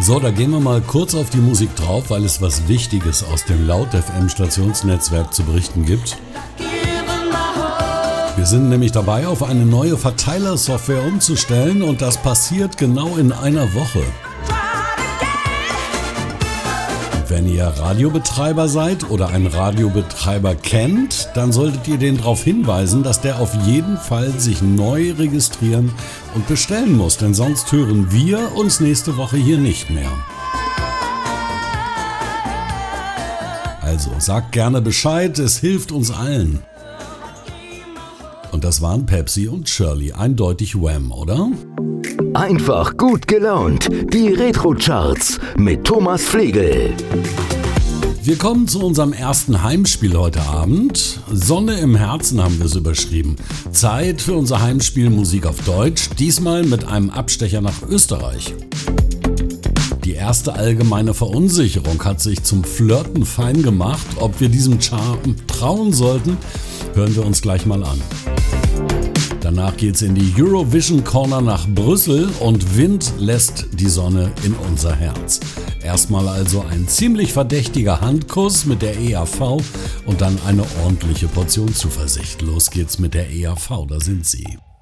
So, da gehen wir mal kurz auf die Musik drauf, weil es was Wichtiges aus dem Laut-FM-Stationsnetzwerk zu berichten gibt. Wir sind nämlich dabei, auf eine neue Verteilersoftware umzustellen und das passiert genau in einer Woche. Wenn ihr Radiobetreiber seid oder einen Radiobetreiber kennt, dann solltet ihr den darauf hinweisen, dass der auf jeden Fall sich neu registrieren und bestellen muss, denn sonst hören wir uns nächste Woche hier nicht mehr. Also sagt gerne Bescheid, es hilft uns allen. Und das waren Pepsi und Shirley, eindeutig Wham, oder? Einfach gut gelaunt. Die Retro-Charts mit Thomas Flegel. Wir kommen zu unserem ersten Heimspiel heute Abend. Sonne im Herzen haben wir es überschrieben. Zeit für unser Heimspiel Musik auf Deutsch, diesmal mit einem Abstecher nach Österreich. Die erste allgemeine Verunsicherung hat sich zum Flirten fein gemacht. Ob wir diesem Charme trauen sollten, hören wir uns gleich mal an. Danach geht's in die Eurovision Corner nach Brüssel und Wind lässt die Sonne in unser Herz. Erstmal also ein ziemlich verdächtiger Handkuss mit der EAV und dann eine ordentliche Portion Zuversicht. Los geht's mit der EAV, da sind sie.